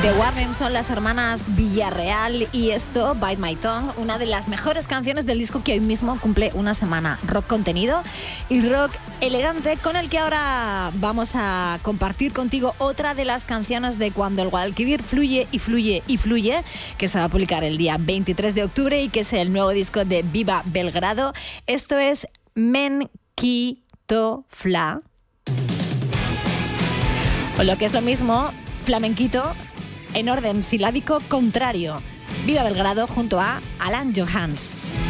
The Warren son las hermanas Villarreal y esto, Bite My Tongue, una de las mejores canciones del disco que hoy mismo cumple una semana. Rock contenido y rock elegante, con el que ahora vamos a compartir contigo otra de las canciones de Cuando el Guadalquivir fluye y fluye y fluye, que se va a publicar el día 23 de octubre y que es el nuevo disco de Viva Belgrado. Esto es Menquito Fla, o lo que es lo mismo, flamenquito en orden silábico contrario. Viva Belgrado junto a Alan Johans.